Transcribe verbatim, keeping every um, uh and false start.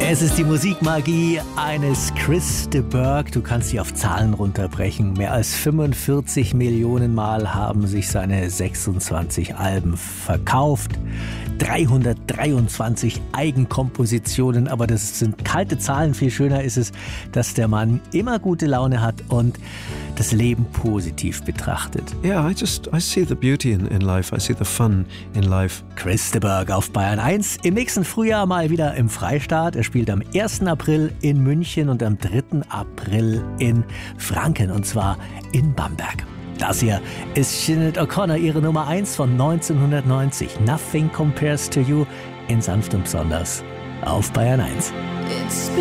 Es ist die Musikmagie eines Chris de Burgh. Du kannst sie auf Zahlen runterbrechen. Mehr als fünfundvierzig Millionen Mal haben sich seine sechsundzwanzig Alben verkauft. dreihundertdreiundzwanzig Eigenkompositionen, aber das sind kalte Zahlen. Viel schöner ist es, dass der Mann immer gute Laune hat und das Leben positiv betrachtet. Yeah, I just, I see the beauty in, in life. I see the fun in life. Chris de Burgh auf Bayern eins. Im nächsten Frühjahr mal wieder im Freistaat. Er spielt am ersten April in München und am dritten April in Franken, und zwar in Bamberg. Das hier ist Sinead O'Connor, ihre Nummer eins von neunzehnhundertneunzig. Nothing Compares to You in sanft und besonders auf Bayern eins. It's